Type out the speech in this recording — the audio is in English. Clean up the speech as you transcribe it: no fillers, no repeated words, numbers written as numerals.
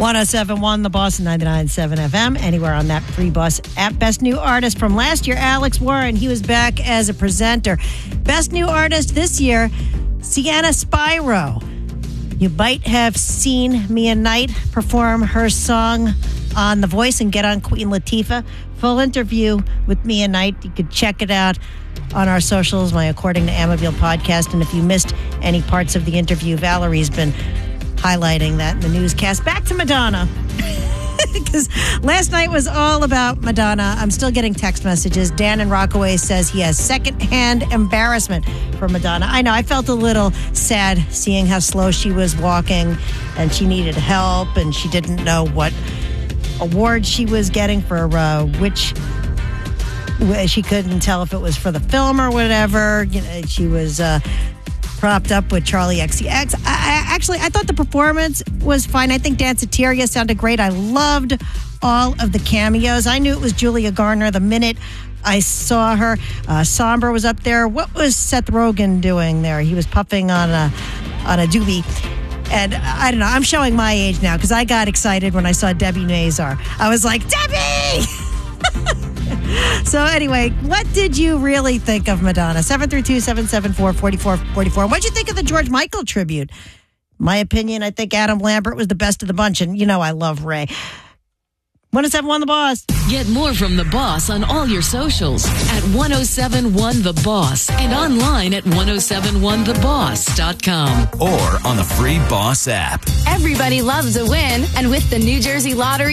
107.1 The Boss and 99.7 FM. Anywhere on that free Boss app. Best New Artist from last year, Alex Warren. He was back as a presenter. Best New Artist this year, Sienna Spyro. You might have seen Mia Knight perform her song on The Voice and Get on Queen Latifah. Full interview with Mia Knight. You could check it out on our socials, my According to Amabile podcast. And if you missed any parts of the interview, Valerie's been highlighting that in the newscast. Back to Madonna. Because last night was all about Madonna. I'm still getting text messages. Dan in Rockaway says he has secondhand embarrassment for Madonna. I know, I felt a little sad seeing how slow she was walking and she needed help and she didn't know what award she was getting for which. She couldn't tell if it was for the film or whatever. You know, she was propped up with Charlie XCX. I thought the performance was fine. I think Danceteria sounded great. I loved all of the cameos. I knew it was Julia Garner the minute I saw her. Sombra was up there. What was Seth Rogen doing there? He was puffing on a doobie. And I don't know, I'm showing my age now because I got excited when I saw Debbie Mazar. I was like, Debbie! So anyway, what did you really think of Madonna? 732-774-4444. What'd you think of the George Michael tribute? My opinion, I think Adam Lambert was the best of the bunch. And you know I love Ray. 107.1 The Boss. Get more from The Boss on all your socials at 1071 The Boss and online at 1071theboss.com. Or on the free Boss app. Everybody loves a win, and with the New Jersey Lottery,